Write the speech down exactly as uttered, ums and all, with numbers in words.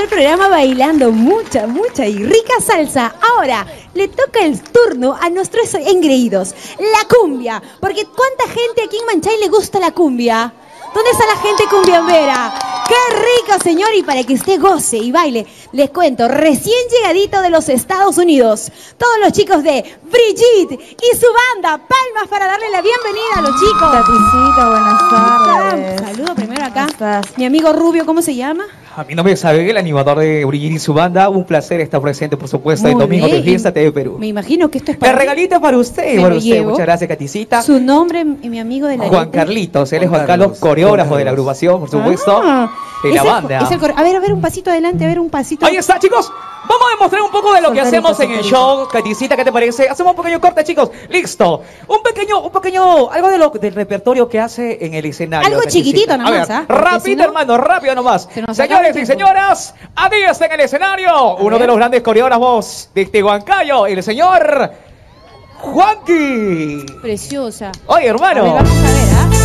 el programa bailando mucha, mucha y rica salsa. Ahora le toca el turno a nuestros engreídos. La cumbia. Porque ¿cuánta gente aquí en Manchay le gusta la cumbia? ¿Dónde está la gente cumbiambera? ¡Qué rico, señor! Y para que usted goce y baile, les cuento, recién llegadito de los Estados Unidos, todos los chicos de Brigitte y su banda. Palmas para darle la bienvenida a los chicos. Taticita, buenas tardes. Saludo primero acá. Mi amigo Rubio, ¿cómo se llama? A mi nombre es Abel, el animador de Brigitte y su banda. Un placer estar presente, por supuesto, Muy el domingo bien. de Fiesta T V Perú. Me imagino que esto es La para regalita para usted, Me para lo usted. llevo. Muchas gracias, Caticita. su nombre y mi amigo de la Juan letra. Carlitos, él es Juan Juan Carlos, Carlos, coreógrafo Juan de la Carlos. agrupación, por supuesto, Ah, de es la el- banda. es el cor- a ver, a ver, un pasito adelante, a ver, un pasito. Ahí está, chicos. Vamos a demostrar un poco de lo que Solterito, hacemos en el solterito. show. Caticita, ¿qué te parece? Hacemos un pequeño corte, chicos. Listo. Un pequeño, un pequeño, algo de lo, del repertorio que hace en el escenario. Algo Caticita. chiquitito nomás, A ver, ¿ah? Porque rápido, si no, hermano, rápido nomás. se nos acaba el Señores y tiempo. señoras, Adi está en el escenario. Uno ver. de los grandes coreógrafos de Tehuancayo, el señor Juanqui. Preciosa. Oye, A hermano. ver, vamos a ver, ¿ah?